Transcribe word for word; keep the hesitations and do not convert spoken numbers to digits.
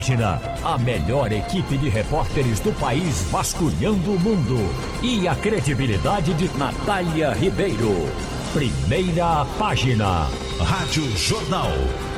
A melhor equipe de repórteres do país vasculhando o mundo. E a credibilidade de Natália Ribeiro. Primeira página. Rádio Jornal.